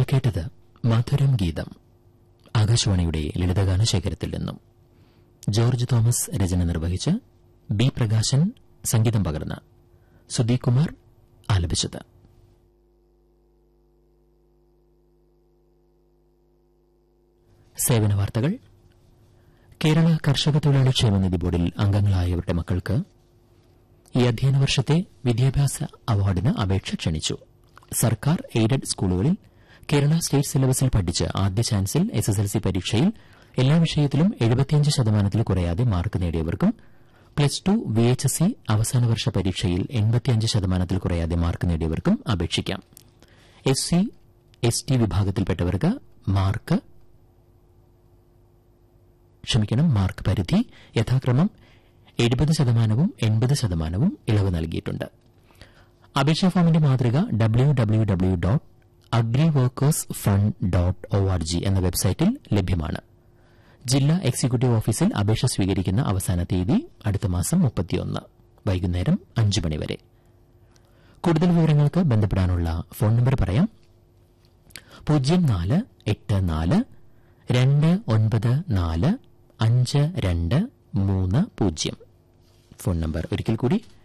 കേട്ടത് മധുരം ഗീതം, ആകാശവാണിയുടെ ലളിതഗാന ശേഖരത്തിൽ നിന്നും. ജോർജ് തോമസ് രചന നിർവഹിച്ച് ബി പ്രകാശൻ സംഗീതം പകർന്ന് സുധീക് കുമാർ ആലപിച്ചത്. സേവന വാർത്തകൾ. കേരള കർഷക തൊഴിലാളി ക്ഷേമനിധി ബോർഡിൽ അംഗങ്ങളായവരുടെ മക്കൾക്ക് ഈ അധ്യയന വർഷത്തെ വിദ്യാഭ്യാസ അവാർഡിന് അപേക്ഷ ക്ഷണിച്ചു. സർക്കാർ എയ്ഡഡ് സ്കൂളുകളിൽ കേരള സ്റ്റേറ്റ് സിലബസിൽ പഠിച്ച് ആദ്യ ചാൻസിൽ എസ്എസ്എൽസി പരീക്ഷയിൽ എല്ലാ വിഷയത്തിലും 75% കുറയാതെ മാർക്ക് നേടിയവർക്കും പ്ലസ് 2 വിഎച്ച്എസ്സി അവസാന വർഷ പരീക്ഷയിൽ 85% കുറയാതെ മാർക്ക് നേടിയവർക്കും അപേക്ഷിക്കാം. എസ്സി എസ്ടി വിഭാഗത്തിൽപ്പെട്ടവർക്ക് മാർക്ക് പരിധി യഥാക്രമം 70%-വും 80%-വും ഇളവ് നൽകിയിട്ടുണ്ട്. അപേക്ഷാ ഫോമിന്റെ മാതൃക www.agriworkersfund.org എന്ന വെബ്സൈറ്റിൽ ലഭ്യമാണ്. ജില്ലാ എക്സിക്യൂട്ടീവ് ഓഫീസിൽ അപേക്ഷ സ്വീകരിക്കുന്ന അവസാന തീയതി അടുത്ത മാസം 31 വൈകുന്നേരം 5 മണിവരെ. കൂടുതൽ വിവരങ്ങൾക്ക് ബന്ധപ്പെടാനുള്ള ഫോൺ നമ്പർ പറയാം. 0484294520. ഫോൺ നമ്പർ ഒരിക്കൽ കൂടി